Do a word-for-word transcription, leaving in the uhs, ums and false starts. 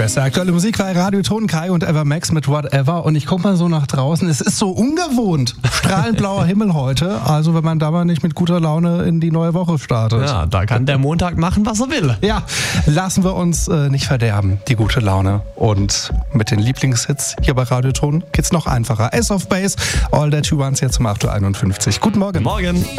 beste aktuelle Musik bei Radio Ton, Kai und Evermax mit Whatever. Und ich guck mal so nach draußen. Es ist so ungewohnt. Strahlend blauer Himmel heute. Also wenn man da mal nicht mit guter Laune in die neue Woche startet. Ja, da kann der Montag machen, was er will. Ja, lassen wir uns äh, nicht verderben, die gute Laune. Und mit den Lieblingshits hier bei Radio Ton geht's noch einfacher. Ace of Base, All That You Want jetzt um acht Uhr einundfünfzig. Guten Morgen. Morgen.